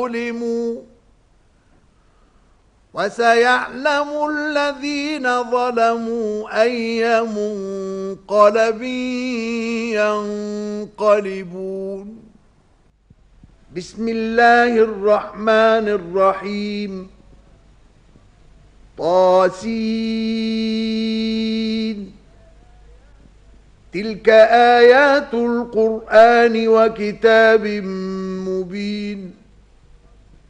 ظلموا وسيعلم الذين ظلموا أي منقلب ينقلبون. بسم الله الرحمن الرحيم. طاسين. تلك آيات القرآن وكتاب مبين.